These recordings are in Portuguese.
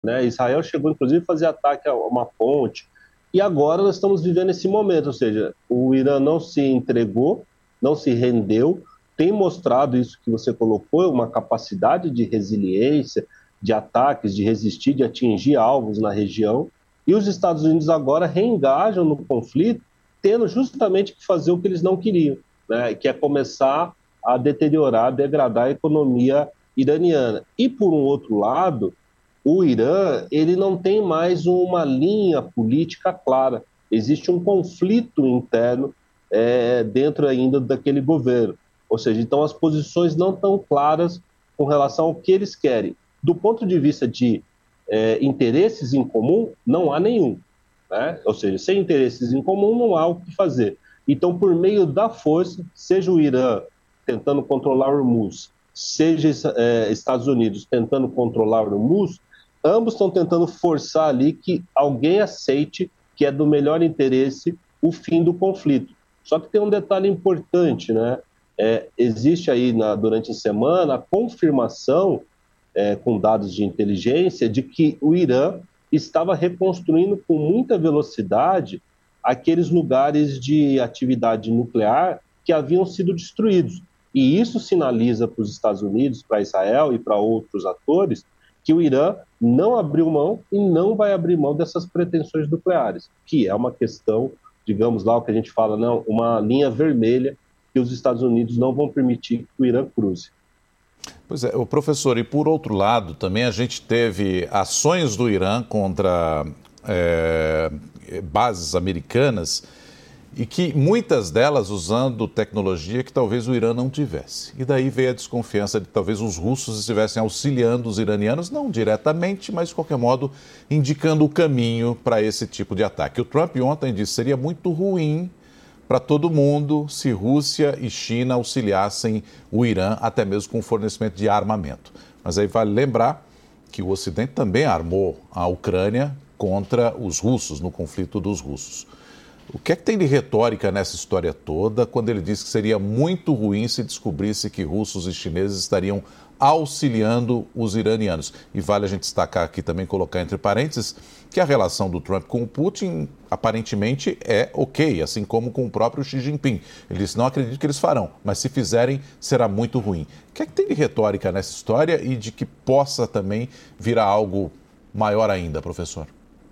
né? Israel chegou, inclusive, a fazer ataque a uma ponte. E agora nós estamos vivendo esse momento, ou seja, o Irã não se entregou, não se rendeu, tem mostrado isso que você colocou, uma capacidade de resiliência, de ataques, de resistir, de atingir alvos na região. E os Estados Unidos agora reengajam no conflito, tendo justamente que fazer o que eles não queriam, né? Que é começar a deteriorar, degradar a economia iraniana. E, por um outro lado, o Irã ele não tem mais uma linha política clara. Existe um conflito interno dentro ainda daquele governo. Ou seja, então as posições não estão claras com relação ao que eles querem. Do ponto de vista de interesses em comum, não há nenhum, né? Ou seja, sem interesses em comum não há o que fazer. Então, por meio da força, seja o Irã tentando controlar o Hormuz, seja Estados Unidos tentando controlar o Hormuz, ambos estão tentando forçar ali que alguém aceite que é do melhor interesse o fim do conflito. Só que tem um detalhe importante, né? Existe aí durante a semana a confirmação com dados de inteligência de que o Irã estava reconstruindo com muita velocidade aqueles lugares de atividade nuclear que haviam sido destruídos. E isso sinaliza para os Estados Unidos, para Israel e para outros atores que o Irã não abriu mão e não vai abrir mão dessas pretensões nucleares, que é uma questão, digamos lá, o que a gente fala, não, uma linha vermelha que os Estados Unidos não vão permitir que o Irã cruze. Pois é, o professor, e por outro lado, também a gente teve ações do Irã contra bases americanas e que muitas delas usando tecnologia que talvez o Irã não tivesse. E daí veio a desconfiança de que talvez os russos estivessem auxiliando os iranianos, não diretamente, mas de qualquer modo indicando o caminho para esse tipo de ataque. O Trump ontem disse que seria muito ruim para todo mundo se Rússia e China auxiliassem o Irã, até mesmo com o fornecimento de armamento. Mas aí vale lembrar que o Ocidente também armou a Ucrânia contra os russos, no conflito dos russos. O que é que tem de retórica nessa história toda, quando ele diz que seria muito ruim se descobrisse que russos e chineses estariam auxiliando os iranianos? E vale a gente destacar aqui também, colocar entre parênteses, que a relação do Trump com o Putin aparentemente é ok, assim como com o próprio Xi Jinping. Ele disse, não acredito que eles farão, mas se fizerem, será muito ruim. O que é que tem de retórica nessa história e de que possa também virar algo maior ainda, professor?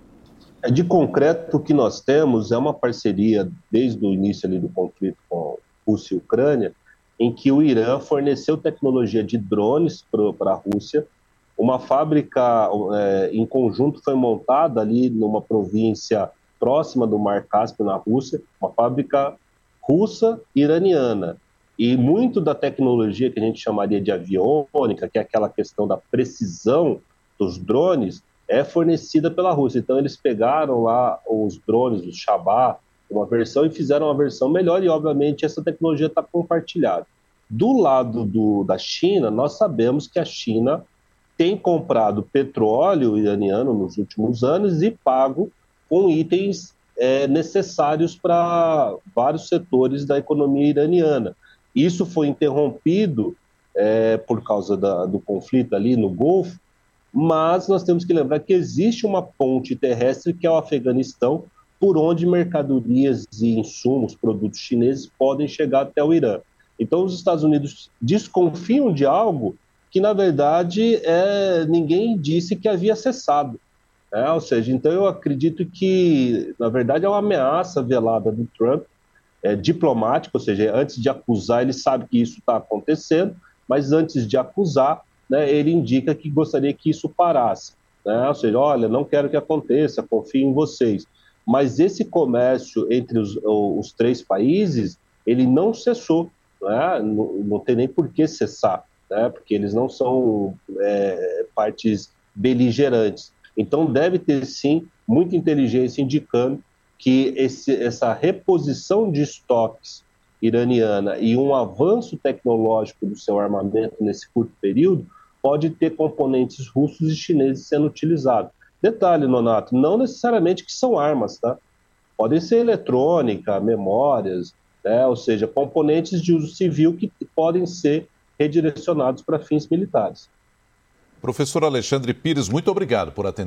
De concreto, o que nós temos é uma parceria desde o início ali do conflito com Rússia e Ucrânia, em que o Irã forneceu tecnologia de drones para a Rússia. Uma fábrica em conjunto foi montada ali numa província próxima do Mar Cáspio, na Rússia, uma fábrica russa-iraniana. E muito da tecnologia que a gente chamaria de aviônica, que é aquela questão da precisão dos drones, é fornecida pela Rússia. Então, eles pegaram lá os drones, os Shabak, uma versão, e fizeram uma versão melhor, e, obviamente, essa tecnologia está compartilhada. Do lado da China, nós sabemos que a China tem comprado petróleo iraniano nos últimos anos e pago com itens necessários para vários setores da economia iraniana. Isso foi interrompido por causa do conflito ali no Golfo, mas nós temos que lembrar que existe uma ponte terrestre que é o Afeganistão, por onde mercadorias e insumos, produtos chineses podem chegar até o Irã. Então os Estados Unidos desconfiam de algo que, na verdade, ninguém disse que havia cessado. Ou seja, então eu acredito que, na verdade, é uma ameaça velada do Trump, diplomática, ou seja, antes de acusar, ele sabe que isso está acontecendo, mas antes de acusar, né, ele indica que gostaria que isso parasse. Né? Ou seja, olha, não quero que aconteça, confio em vocês. Mas esse comércio entre os três países, ele não cessou, né? Não tem nem por que cessar, né? Porque eles não são partes beligerantes. Então deve ter, sim, muita inteligência indicando que essa reposição de estoques iraniana e um avanço tecnológico do seu armamento nesse curto período pode ter componentes russos e chineses sendo utilizados. Detalhe, Nonato, não necessariamente que são armas, tá? Podem ser eletrônica, memórias, né? Ou seja, componentes de uso civil que podem ser redirecionados para fins militares. Professor Alexandre Pires, muito obrigado por atender.